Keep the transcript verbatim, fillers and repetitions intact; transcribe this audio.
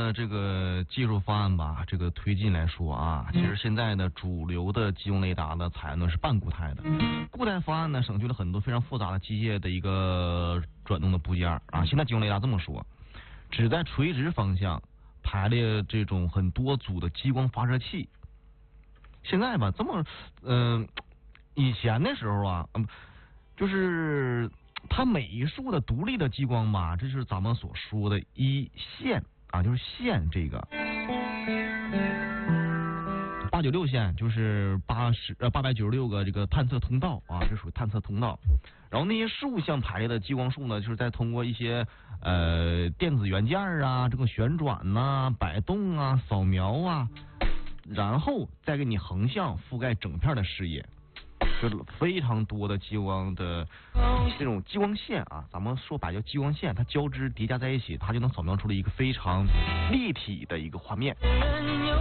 的这个技术方案吧，这个推进来说啊，其实现在呢，主流的激光雷达呢采用的是半固态的，固态方案呢省去了很多非常复杂的机械的一个转动的部件啊。现在激光雷达这么说，只在垂直方向排列这种很多组的激光发射器。现在吧，这么嗯、呃，以前的时候啊，嗯，就是它每一束的独立的激光吧，这就是咱们所说的一线啊，就是线这个八九六线，就是八十呃八百九十六个这个探测通道啊，这属于探测通道。然后那些竖向排列的激光束呢，就是在通过一些呃电子元件啊，这个旋转呐、啊、摆动啊、扫描啊，然后再给你横向覆盖整片的视野。就是非常多的激光的这种激光线啊，咱们说白叫激光线，它交织叠加在一起，它就能扫描出了一个非常立体的一个画面。